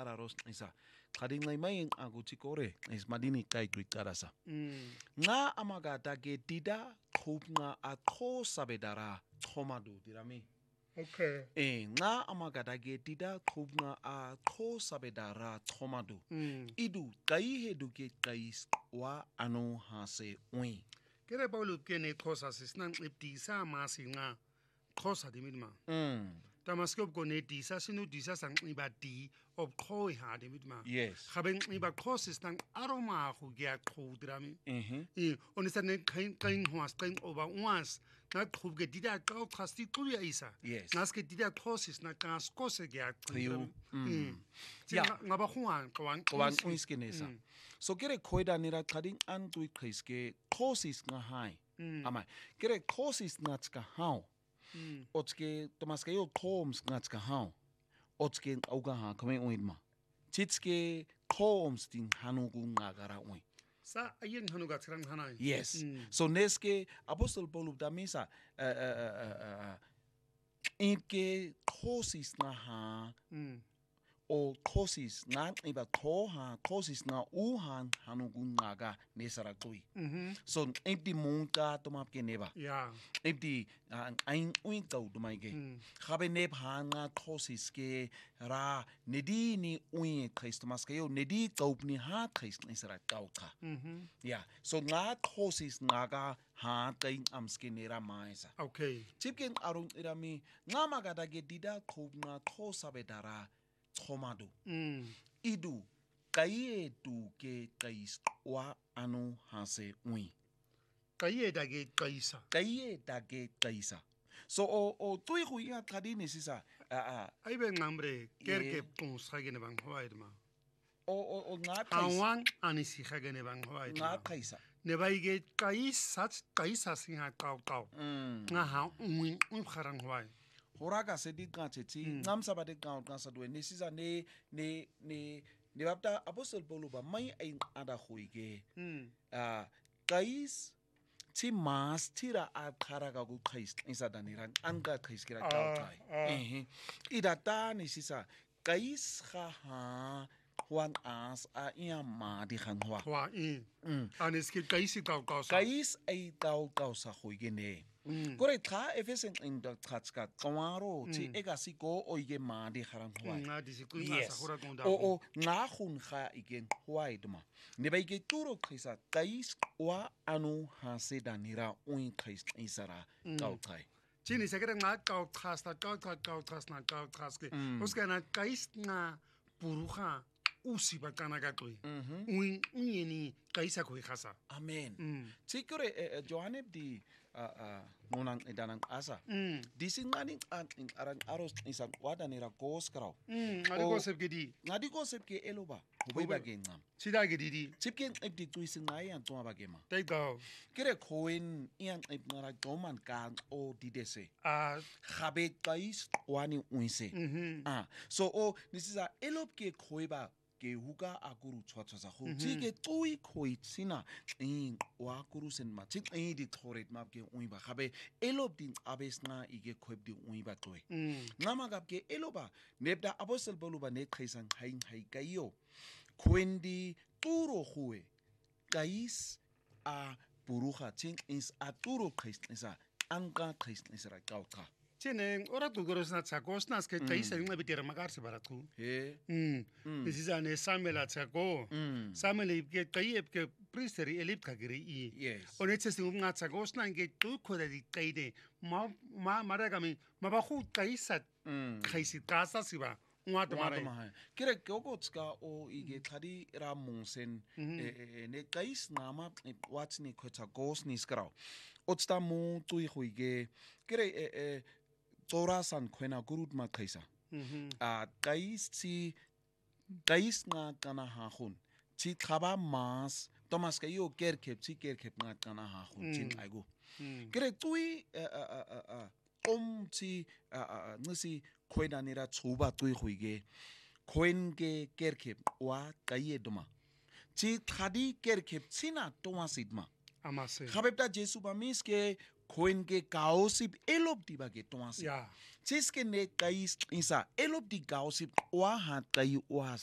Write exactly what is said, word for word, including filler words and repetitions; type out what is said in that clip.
araros isa xading mayeng akuthi kore ismadini qayqwiqarasa Mm. nxa amagada ke tida qhubnqa aqho sabedara xhomadu dirami Okay. eh nxa amagada ke tida qhubnqa aqho sabedara xhomadu Mm. idu qayihedu ke qais wa ano hase ui Kere Paulo ke ne khosa sisnang iptisa masinga khosa dimidma. mm Tamaskop ko ne tisa sinu tisa sang iba di op khoi ha dimidma. yes Khabeng iba khosis nang aroma khu gya khu drami. mhm I onisa ne kain kain huas kain oba uas na khub ge dida kau khasti tuya isa. yes Nas ke dida khosis na kas kose gya Kriu, mm. Mm. Ja. Ja, ngaba khuan kawan kawan uiskenesa so kere khoida nira xading antui qhiske khosis nga hai Mm. amai kere khosis natska hau Mm. otske tomaske yo khoms natska hau otske auga ha kame uidma chitske khoms din hanu gu ngagara ui Sa ayen hanu ga tsrang hanai. yes Mm. so neske apostle paul damisa uh, uh, uh, uh, inke khosis na ha Mm. o khosis nga iba khoha khosis nga uhan hanu gu ngaga nesara qui Mhm. so empty munka tomap ke neba Ja. empty ein uing tau dumai ge Mm. khabe neb hanga khosis ke ra nedi ni uing christmas ke yo nedi taup ni ha christ isra kauka Mhm. yeah so nga khosis ngaga ha kain amske nera maisa Okay. chipken arung irami nga magada ge dida khob nga khosa bedara chomadu Mm. idu kaie tu ke kais wa anu hase ui Kaye da ge kaisa. kaie ta ke kaisa so o o tui hu ya kadini sisa a a Ai be ngambre ker Yeah. ke pon sagene bang hoaidma. o o o nga kaisa Awan ani si khagene bang nga hoaidma. kaisa Ne bai ge kaisa kaisa sing ha kau kau. mm Nga ha un un kharang hoai. horaga se di ka teti ngam sabade ka ka sa do ne sisa ne ne ne ne bapta apostle paulo ba mai ai ada huige Mm. a kais ti mas tira a kharaga ku kais isa danira anga kais kira ka Ah, kai ah. eh ida ta ni sisa kais kha ha huan as a ia ma di khang hwa Hwa in. mm Ani ski kaisi kau kau sa. kais ai tau tau sa huige ne Mm. kore tha efesen in the khatska kwaro ti ega si go oige ma di kharang hwa Nga disi ku nga sa yes hura kong da. o o nga khun kha igen huaidma ne bai ke turo khisa kais wa anu ha se danira uin khais isara kau kai Chini sekere nga kau khas ta kau kau kau khas na kau khas ke. Uska na kais nga puruha usi ba kana ga tui. mhm Uin uini kaisa ko khasa. amen Mm. tikore johaneb di ngunang idanang asa Mm. disingani an arang aros isang wada nira kos krau Mm. Ari Oh. ko sep ke di. ngadi ko sep ke eloba hobai ba ge ngam Sida ke di di. chipken epdi tuising ngai an tuma ba ge ma Tai go. kere khoin iang ip ngara doman kan o didese Ah. khabe kais wani uinse Mhm. ah so o this is a elop ke khoiba ke huka akuru chwa chwa sa khu chi ke tui khoi sina in wa kuru sen ma chi in di thoret map ke uiba khabe elop din abesna ige khoib di uiba toy Mm. ngama gap ke eloba nebda apostle boluba ne khaisang hain hai kayo kwendi turo khue kais a puruha ching is a turo khaisnisa anka khaisnisa ra kauka Chene ora tu goros na chakos nas ke kaisa nga bitera magar se baratu. he Mm. This is an Samuel Chako. mm Samuel ke kai ke priesteri elip kagiri i. yes Onet se sum nga chakos na ke tu ko da di kaide. Ma ma mara kami ma ba khu kaisa mm kaisi kasa siba. Nga to mara. Wama kire kyogotska o ige khadi ra mungsen ne kais nama watni khota gos ni skrao otsta mu tui huige kire e torasan khena gurut ma khaisa Mhm. a kais si kais nga kana ha khun chi khaba mas tomas ke yo ker khep chi ker khep nga kana ha khun chin aigu Mm. kire tui a a a a om chi a ngsi khoina nira chuba tui huige khoin ke ker khep wa kaie doma chi thadi ker khep china toma sidma Amase. khabepta jesu ba mis ke khoin ke kaosip elop diba ke toma si Ya. chis ke ne kais isa elop di kaosip wa ha kai wa